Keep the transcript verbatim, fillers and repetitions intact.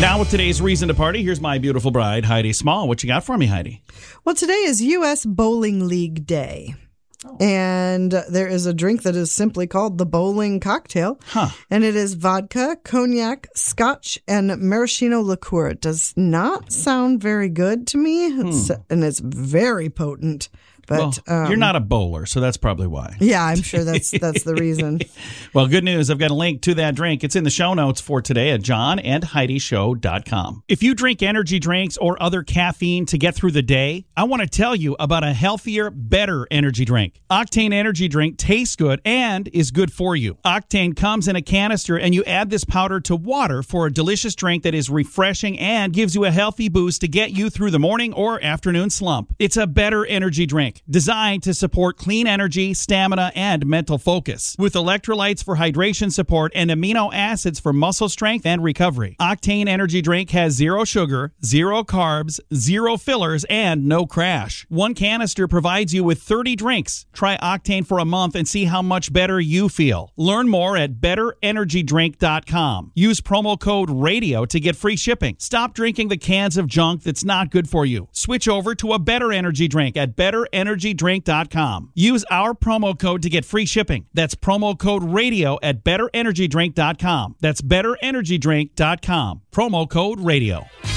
Now with today's reason to party, here's my beautiful bride, Heidi Small. What you got for me, Heidi? Well, today is U S Bowling League Day. Oh. And there is a drink that is simply called the bowling cocktail. Huh. And it is vodka, cognac, scotch, and maraschino liqueur. It does not sound very good to me. It's, hmm. And it's very potent. But well, um, you're not a bowler, so that's probably why. Yeah, I'm sure that's that's the reason. Well, good news. I've got a link to that drink. It's in the show notes for today at john and heidi show dot com. If you drink energy drinks or other caffeine to get through the day, I want to tell you about a healthier, better energy drink. Octane Energy Drink tastes good and is good for you. Octane comes in a canister, and you add this powder to water for a delicious drink that is refreshing and gives you a healthy boost to get you through the morning or afternoon slump. It's a better energy drink, designed to support clean energy, stamina, and mental focus. With electrolytes for hydration support and amino acids for muscle strength and recovery. Octane Energy Drink has zero sugar, zero carbs, zero fillers, and no crash. One canister provides you with thirty drinks. Try Octane for a month and see how much better you feel. Learn more at better energy drink dot com. Use promo code RADIO to get free shipping. Stop drinking the cans of junk that's not good for you. Switch over to a better energy drink at better energy drink dot com. Use our promo code to get free shipping. That's promo code RADIO at better energy drink dot com. That's better energy drink dot com. Promo code RADIO.